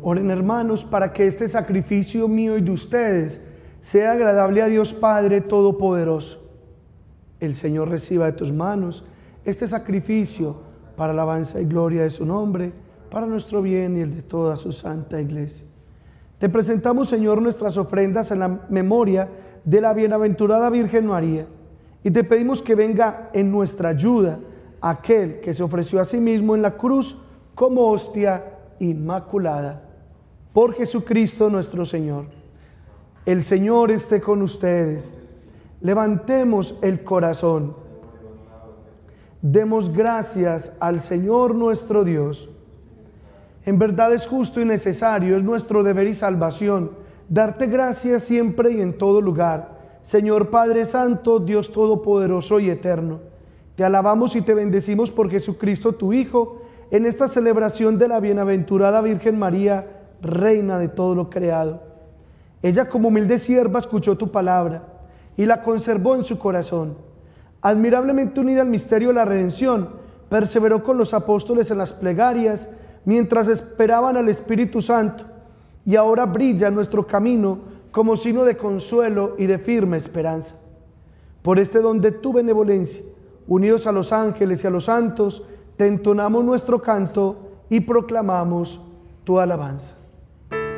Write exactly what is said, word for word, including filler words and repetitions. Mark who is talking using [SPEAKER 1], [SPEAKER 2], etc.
[SPEAKER 1] Oren, hermanos, para que este sacrificio mío y de ustedes sea agradable a Dios Padre Todopoderoso. El Señor reciba de tus manos este sacrificio para alabanza y gloria de su nombre, para nuestro bien y el de toda su santa iglesia. Te presentamos, Señor, nuestras ofrendas en la memoria de la bienaventurada Virgen María, y te pedimos que venga en nuestra ayuda aquel que se ofreció a sí mismo en la cruz como hostia inmaculada. Por Jesucristo nuestro Señor. El Señor esté con ustedes. Levantemos el corazón. Demos gracias al Señor nuestro Dios. En verdad es justo y necesario, es nuestro deber y salvación, darte gracias siempre y en todo lugar, Señor Padre Santo, Dios Todopoderoso y Eterno. Te alabamos y te bendecimos por Jesucristo tu Hijo, en esta celebración de la bienaventurada Virgen María, Reina de todo lo creado. Ella, como humilde sierva, escuchó tu palabra y la conservó en su corazón. Admirablemente unida al misterio de la redención, perseveró con los apóstoles en las plegarias mientras esperaban al Espíritu Santo, y ahora brilla en nuestro camino como signo de consuelo y de firme esperanza. Por este don de tu benevolencia, unidos a los ángeles y a los santos, te entonamos nuestro canto y proclamamos tu alabanza.